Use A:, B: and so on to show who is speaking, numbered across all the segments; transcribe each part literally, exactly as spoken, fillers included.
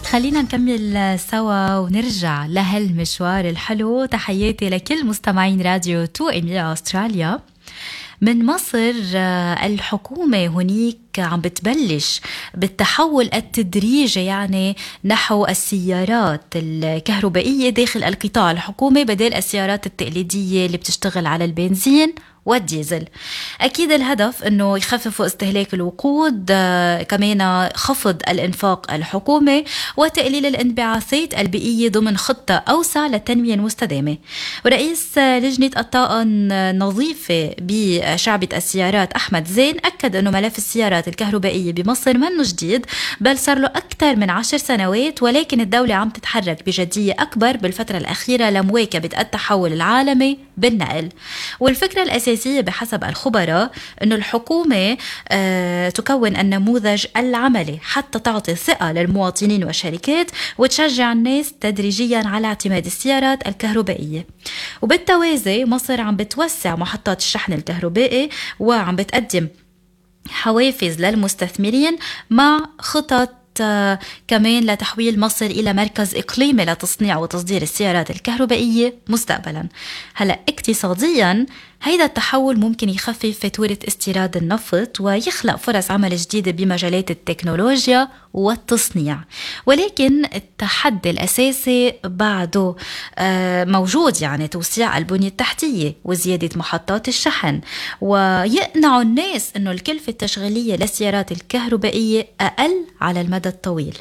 A: خلينا نكمل سوا ونرجع لهالمشوار الحلو. تحياتي لكل مستمعين راديو تو إم إي أستراليا. من مصر الحكومة هناك عم بتبلش بالتحول التدريجي يعني نحو السيارات الكهربائية داخل القطاع الحكومي بدل السيارات التقليدية اللي بتشتغل على البنزين والديزل. أكيد الهدف أنه يخففوا استهلاك الوقود، كمان خفض الإنفاق الحكومي وتقليل الانبعاثات البيئية ضمن خطة أوسع للتنمية المستدامة. ورئيس لجنة الطاقة النظيفة بشعبة السيارات أحمد زين أكد أنه ملف السيارات الكهربائية بمصر منه جديد، بل صار له أكثر من عشر سنوات، ولكن الدولة عم تتحرك بجدية أكبر بالفترة الأخيرة لمواكبة التحول العالمي بالنقل. والفكرة الأساسية بحسب الخبراء أن الحكومة آه تكون النموذج العملي حتى تعطي ثقة للمواطنين والشركات وتشجع الناس تدريجيا على اعتماد السيارات الكهربائية. وبالتوازي مصر عم بتوسع محطات الشحن الكهربائي وعم بتقدم حوافز للمستثمرين مع خطط آه كمان لتحويل مصر إلى مركز إقليمي لتصنيع وتصدير السيارات الكهربائية مستقبلا. هلأ اقتصاديا هيدا التحول ممكن يخفف فاتورة استيراد النفط ويخلق فرص عمل جديدة بمجالات التكنولوجيا والتصنيع، ولكن التحدي الأساسي بعده آه موجود، يعني توسيع البنية التحتية وزيادة محطات الشحن، ويقنعوا الناس أنه الكلفة التشغيلية للسيارات الكهربائية أقل على المدى الطويل.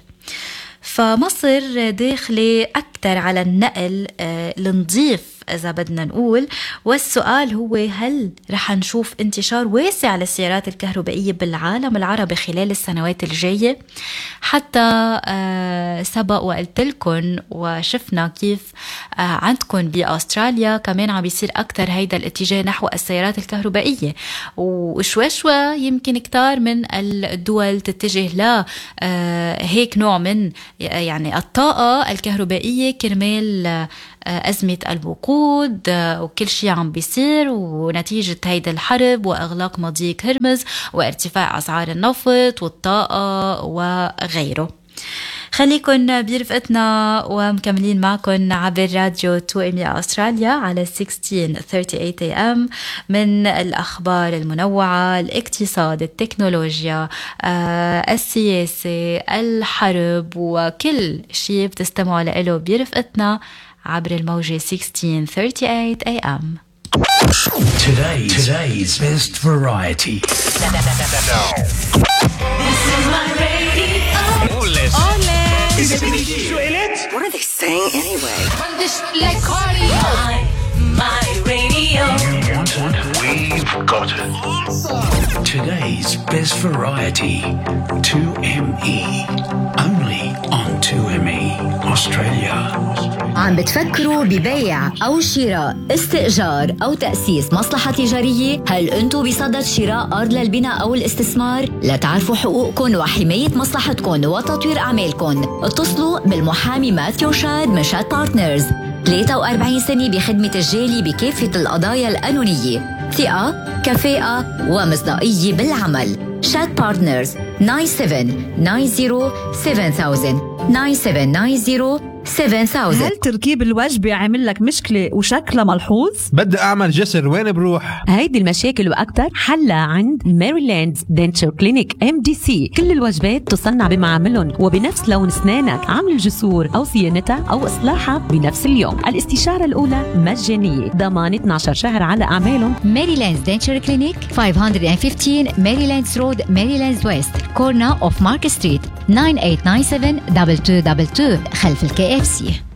A: فمصر داخلة أكتر على النقل آه النظيف إذا بدنا نقول، والسؤال هو هل رح نشوف انتشار واسع للسيارات الكهربائية بالعالم العربي خلال السنوات الجاية؟ حتى آه سبق وقلت لكم وشفنا كيف آه عندكم بأستراليا كمان عم بيصير أكتر هيدا الاتجاه نحو السيارات الكهربائية، وشوي شوي يمكن كتار من الدول تتجه ل آه هيك نوع من يعني الطاقة الكهربائية كرمال آه أزمة الوقود وكل شيء عم بيصير ونتيجة هيدا الحرب وإغلاق مضيق هرمز وارتفاع أسعار النفط والطاقة وغيره. خليكن برفقتنا ومكملين معكن عبر راديو تو إم إي أستراليا على ستة عشر ثلاثة وثلاثين إيه إم من الأخبار المنوعة، الاقتصاد، التكنولوجيا، آه، السياسة، الحرب وكل شيء بتستمعوا له برفقتنا عبر الموجة ستة عشر ثلاثة وثلاثين إيه إم.
B: Today's, today's best variety.
C: This is my radio.
B: Oles.
C: Oles.
B: Is it really?
D: What are they saying anyway?
C: Run this like cardio. My, my radio.
B: You want it? We've got it. Awesome. Today's best variety. two M E. Only on two M E Australia.
E: عم بتفكروا ببيع أو شراء، استئجار أو تأسيس مصلحة تجارية؟ هل أنتوا بصدد شراء أرض للبناء أو الاستثمار؟ لتعرفوا حقوقكم وحماية مصلحتكم وتطوير أعمالكم اتصلوا بالمحامي ماثيو شاد من شاد بارتنرز. ثلاثة وأربعين سنة بخدمة الجالي بكافة القضايا القانونية، ثقة، كفاءة ومصداقية بالعمل. شاد بارتنرز تسعة سبعة تسعة صفر سبعة ألف تسعة سبعة تسعة صفر سبعة ألف.
F: هل تركيب الوجبة عامل لك مشكلة وشكلها ملحوظ؟
G: بدي أعمل جسر، وين بروح؟
F: هيدي المشاكل وأكتر حلها عند ميريلاند دنتشر كلينيك إم دي سي. كل الوجبات تصنع بمعاملهم وبنفس لون أسنانك، عمل الجسور أو صيانتها أو إصلاحها بنفس اليوم. الاستشارة الأولى مجانية، ضمان اثنا عشر شهر على أعمالهم.
E: ميريلاند دنتشر كلينيك خمسمية وخمستاشر ميريلاندز رود، ميريلاندز ويست، كورنا أوف مارك ستريت، تسعة ثمانية تسعة سبعة اثنين اثنين اثنين اثنين خلف الكي اف سي.